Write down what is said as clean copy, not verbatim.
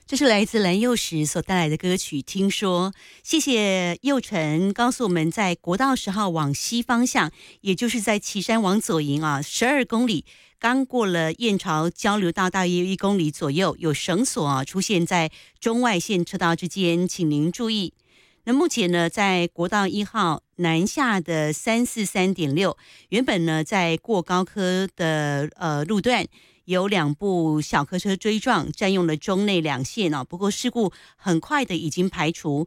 这是来自蓝又时所带来的歌曲《听说》，谢谢佑成告诉我们，在国道10号往西方向，也就是在旗山往左营12公里，刚过了燕巢交流道大约1公里左右，有绳索出现在中外线车道之间，请您注意。那目前呢，在国道1号南下的343.6，原本呢在过高科的路段，有2部小客车追撞，占用了中内2线不过事故很快的已经排除，